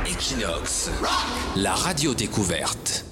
Equinox, la radio découverte.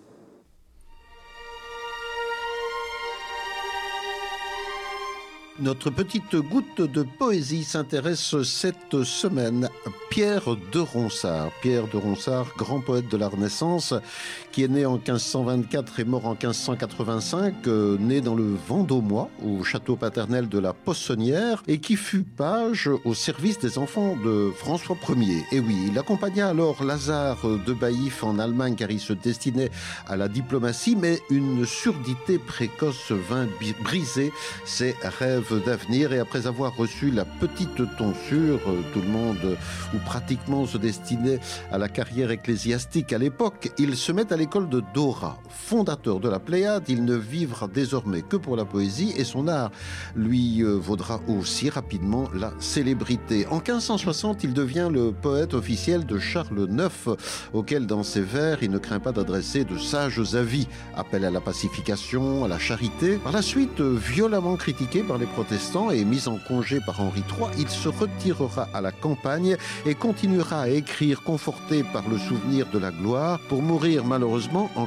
Notre petite goutte de poésie s'intéresse cette semaine à Pierre de Ronsard. Pierre de Ronsard, grand poète de la Renaissance, qui est né en 1524 et mort en 1585, né dans le Vendômois, au château paternel de la Poissonnière, et qui fut page au service des enfants de François Ier. Et oui, il accompagna alors Lazare de Baïf en Allemagne, car il se destinait à la diplomatie, mais une surdité précoce vint briser ses rêves d'avenir, et après avoir reçu la petite tonsure, tout le monde ou pratiquement se destinait à la carrière ecclésiastique à l'époque. Il se met à l'école de Dora, fondateur de la Pléiade. Il ne vivra désormais que pour la poésie, et son art lui vaudra aussi rapidement la célébrité. En 1560, il devient le poète officiel de Charles IX, auquel dans ses vers il ne craint pas d'adresser de sages avis, appel à la pacification, à la charité. Par la suite, violemment critiqué par les protestants et mis en congé par Henri III, il se retirera à la campagne et continuera à écrire, conforté par le souvenir de la gloire, pour mourir malheureusement en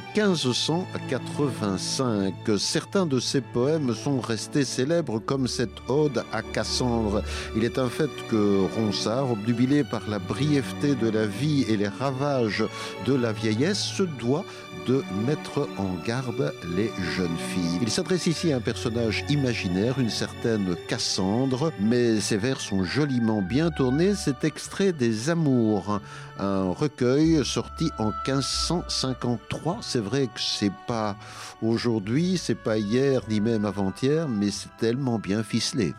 1585. Certains de ses poèmes sont restés célèbres, comme cette ode à Cassandre. Il est un fait que Ronsard, obnubilé par la brièveté de la vie et les ravages de la vieillesse, se doit de mettre en garde les jeunes filles. Il s'adresse ici à un personnage imaginaire, une certaine Cassandre, mais ses vers sont joliment bien tournés. C'est extrait des Amours, un recueil sorti en 1553. C'est vrai que c'est pas aujourd'hui, c'est pas hier, ni même avant-hier, mais c'est tellement bien ficelé.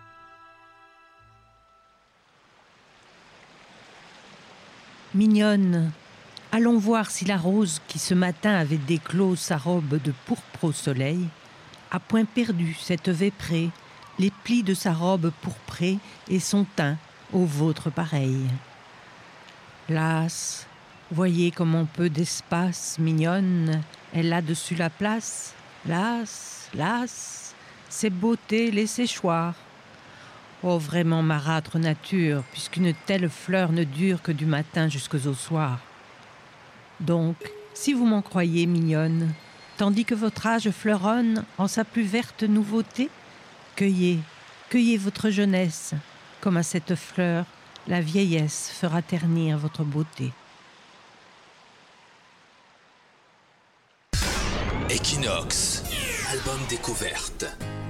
Mignonne, allons voir si la rose qui ce matin avait déclos sa robe de pourpre au soleil a point perdu cette véprée, les plis de sa robe pourprée et son teint au vôtre pareil. Las, voyez comment peu d'espace, mignonne, elle a dessus la place. Las, las, ses beautés, les séchoirs. Oh, vraiment marâtre nature, puisqu'une telle fleur ne dure que du matin jusqu'au soir. Donc, si vous m'en croyez mignonne, tandis que votre âge fleuronne en sa plus verte nouveauté, cueillez votre jeunesse, comme à cette fleur, la vieillesse fera ternir votre beauté. Equinox, album découverte.